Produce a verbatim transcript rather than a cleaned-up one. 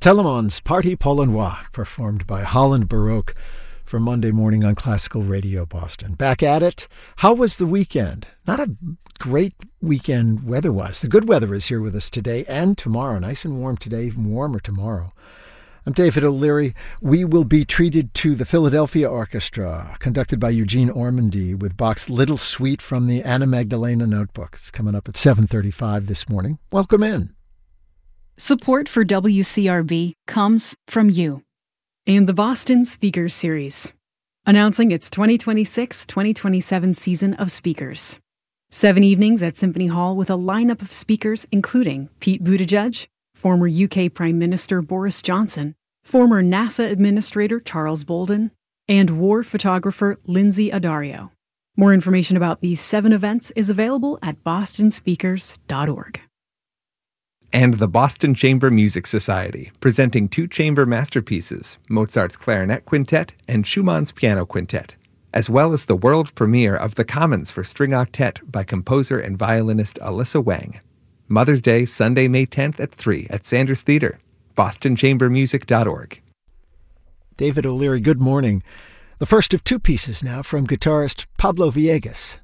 Telemans Partie Polonoise, performed by Holland Baroque for Monday morning on Classical Radio Boston. Back at it. How was the weekend? Not a great weekend weather-wise. The good weather is here with us today and tomorrow. Nice and warm today, even warmer tomorrow. I'm David O'Leary. We will be treated to the Philadelphia Orchestra, conducted by Eugene Ormandy, with Bach's Little Suite from the Anna Magdalena Notebook. It's coming up at seven thirty-five this morning. Welcome in. Support for W C R B comes from you and the Boston Speakers Series, announcing its twenty twenty-six twenty twenty-seven season of speakers. Seven evenings at Symphony Hall with a lineup of speakers including Pete Buttigieg, former U K Prime Minister Boris Johnson, former NASA Administrator Charles Bolden, and war photographer Lindsay Addario. More information about these seven events is available at boston speakers dot org. And the Boston Chamber Music Society, presenting two chamber masterpieces, Mozart's Clarinet Quintet and Schumann's Piano Quintet, as well as the world premiere of The Commons for String Octet by composer and violinist Alyssa Wang. Mother's Day, Sunday, May tenth at three at Sanders Theater, boston chamber music dot org. David O'Leary, good morning. The first of two pieces now from guitarist Pablo Villegas.